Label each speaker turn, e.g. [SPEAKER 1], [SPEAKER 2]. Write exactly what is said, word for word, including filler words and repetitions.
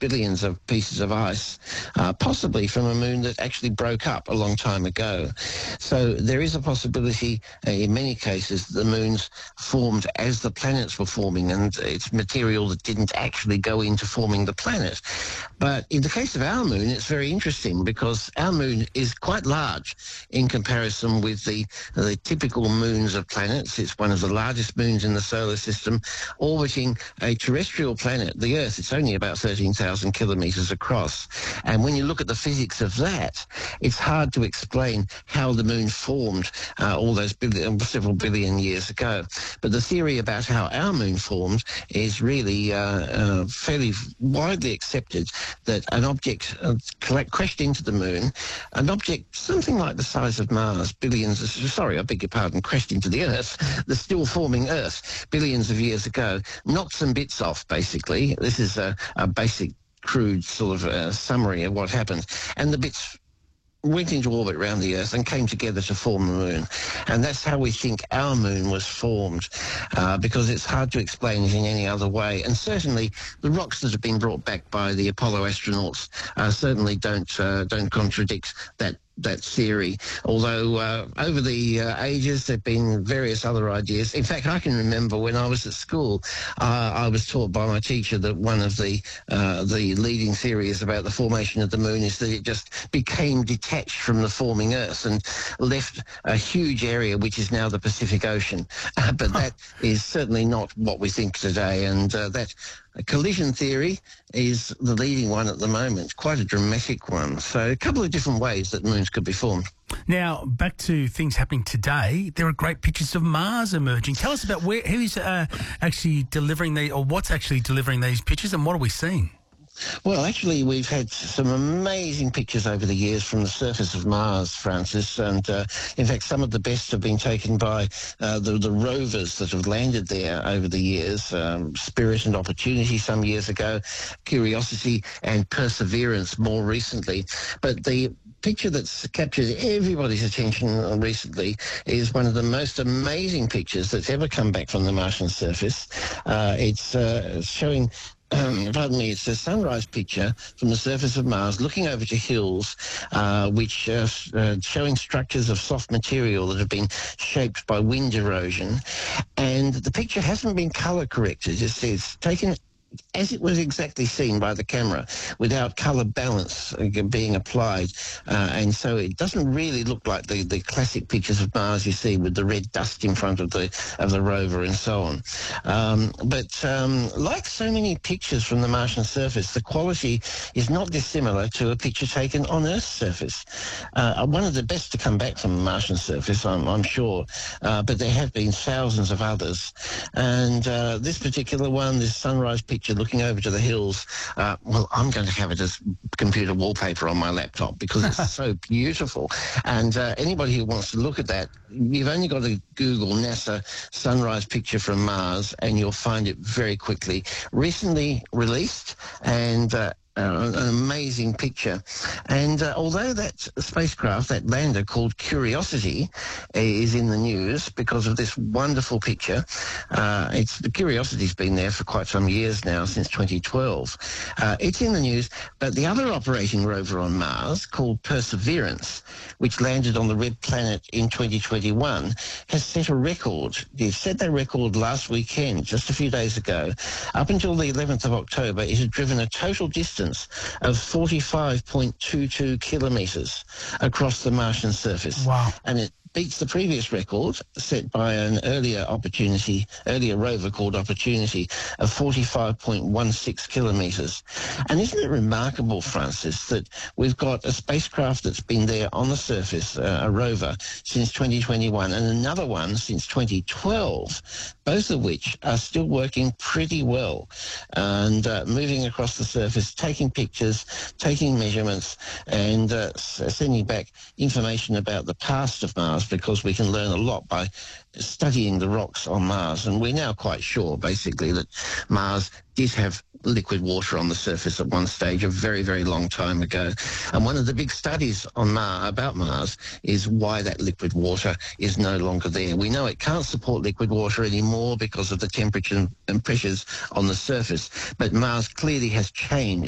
[SPEAKER 1] billions of pieces of ice, uh, possibly from a moon that actually broke up a long time ago. So there is a possibility, uh, in many cases, the moons formed as the planets were forming, and it's material that didn't actually go into forming the planet. But in the case of our moon, it's very interesting because our moon is quite large in comparison with the, the typical moons of planets. It's one of the largest moons in the solar system, orbiting a terrestrial planet, the Earth. It's only about thirteen thousand kilometres across. And when you look at the physics of that, it's hard to explain how the moon formed uh, all those billion, several billion years ago. But the theory about how our moon formed is really uh, uh, fairly widely accepted, that an object uh, crashed into the moon, an object something like the size of Mars, billions, of, sorry, I beg your pardon, crashed into the Earth, the still forming Earth, billions of years ago, knocked some bits off, basically. This is a, a basic, crude sort of uh, summary of what happened. And the bits went into orbit around the Earth and came together to form the moon. And that's how we think our moon was formed, uh, because it's hard to explain it in any other way. And certainly the rocks that have been brought back by the Apollo astronauts uh, certainly don't uh, don't contradict that that theory, although uh, over the uh, ages there have been various other ideas. In fact, I can remember when I was at school, uh, I was taught by my teacher that one of the uh, the leading theories about the formation of the moon is that it just became detached from the forming Earth and left a huge area which is now the Pacific Ocean. Uh, but that is certainly not what we think today, and uh, that a collision theory is the leading one at the moment, quite a dramatic one. So a couple of different ways that moons could be formed.
[SPEAKER 2] Now, back to things happening today, there are great pictures of Mars emerging. Tell us about where, who's uh, actually delivering the, or what's actually delivering these pictures, and what are we seeing?
[SPEAKER 1] Well, actually, we've had some amazing pictures over the years from the surface of Mars, Francis, and uh, in fact, some of the best have been taken by uh, the, the rovers that have landed there over the years. Um, Spirit and Opportunity some years ago, Curiosity and Perseverance more recently. But the picture that's captured everybody's attention recently is one of the most amazing pictures that's ever come back from the Martian surface. Uh, it's uh, showing Um, pardon me, it's a sunrise picture from the surface of Mars looking over to hills, uh, which uh, uh, showing structures of soft material that have been shaped by wind erosion. And the picture hasn't been color corrected. It's, it's taken as it was exactly seen by the camera, without colour balance being applied. Uh, and so it doesn't really look like the, the classic pictures of Mars you see with the red dust in front of the of the rover and so on. Um, but um, like so many pictures from the Martian surface, the quality is not dissimilar to a picture taken on Earth's surface. Uh, one of the best to come back from the Martian surface, I'm, I'm sure, uh, but there have been thousands of others. And uh, this particular one, this sunrise picture looking over to the hills, uh, well, I'm going to have it as computer wallpaper on my laptop because it's so beautiful. And uh, anybody who wants to look at that, you've only got to Google NASA sunrise picture from Mars and you'll find it very quickly. Recently released, and uh, Uh, an amazing picture. And uh, although that spacecraft, that lander called Curiosity, is in the news because of this wonderful picture, uh, it's the Curiosity's been there for quite some years now, since twenty twelve. Uh, it's in the news, but the other operating rover on Mars, called Perseverance, which landed on the red planet in twenty twenty-one, has set a record. It set that record last weekend, just a few days ago. Up until the eleventh of October, it had driven a total distance of forty-five point two two kilometres across the Martian surface.
[SPEAKER 2] Wow.
[SPEAKER 1] And it beats the previous record set by an earlier opportunity, earlier rover called Opportunity, of forty-five point one six kilometres. And isn't it remarkable, Francis, that we've got a spacecraft that's been there on the surface, uh, a rover, since twenty twenty-one, and another one since twenty twelve, both of which are still working pretty well and uh, moving across the surface, taking pictures, taking measurements, and uh, sending back information about the past of Mars, because we can learn a lot by studying the rocks on Mars. And we're now quite sure, basically, that Mars did have liquid water on the surface at one stage a very, very long time ago. And one of the big studies on Mars, about Mars, is why that liquid water is no longer there. We know it can't support liquid water anymore because of the temperature and pressures on the surface, but Mars clearly has changed